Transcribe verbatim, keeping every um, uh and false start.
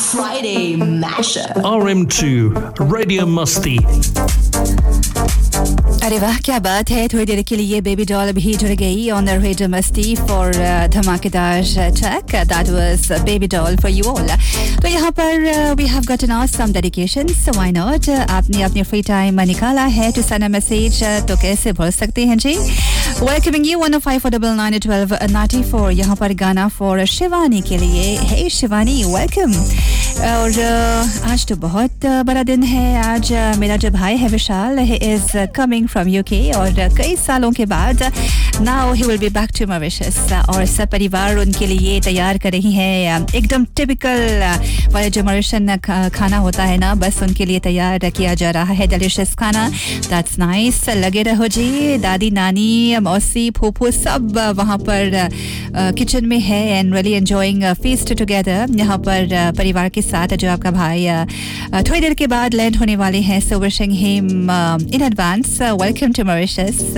Friday Mashup. R M two Radio Musty. अरे वाह क्या बात है थोड़ी देर के लिए बेबी डॉल भी जुड़ गई ऑन द रेडियो मस्ती फॉर धमाकेदार track that was baby doll for you all तो यहाँ पर we have gotten out some dedication so why not आपने अपने फ्री टाइम निकाला है टू सेंड अ मैसेज तो कैसे भूल सकते हैं जी welcoming you one five four double nine twelve ninety four यहाँ पर गाना फॉर शिवानी के लिए हे शिवानी वेलकम और आज तो बहुत बड़ा दिन है आज मेरा जो भाई है विशाल he is coming from UK और कई सालों के बाद now he will be back to Mauritius और सब परिवार उनके लिए तैयार कर रही है एकदम टिपिकल वाला जो मॉरिशन खाना होता है ना बस उनके लिए तैयार किया जा रहा है डिलीशियस खाना दैट्स नाइस लगे रहो जी दादी नानी मौसी फूफू सब वहाँ पर किचन में है and really enjoying feast together यहाँ पर परिवार के साथ जो आपका भाई थोड़ी देर के बाद लैंड होने वाले हैं so wishing him in advance welcome to Mauritius